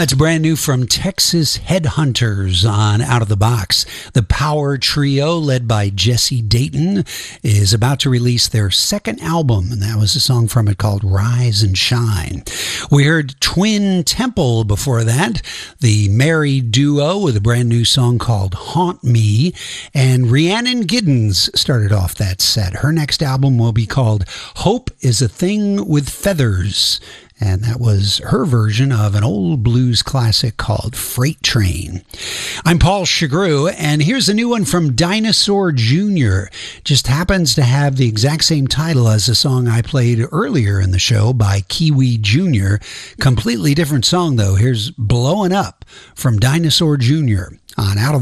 That's brand new from Texas Headhunters on Out of the Box. The Power Trio, led by Jesse Dayton, is about to release their second album, and that was a song from it called Rise and Shine. We heard Twin Temple before that, the Merry Duo with a brand new song called Haunt Me, and Rhiannon Giddens started off that set. Her next album will be called Hope is a Thing with Feathers. And that was her version of an old blues classic called Freight Train. I'm Paul Chagru, and here's a new one from Dinosaur Jr. Just happens to have the exact same title as the song I played earlier in the show by Kiwi Jr. Completely different song, though. Here's Blowin' Up from Dinosaur Jr. on Out of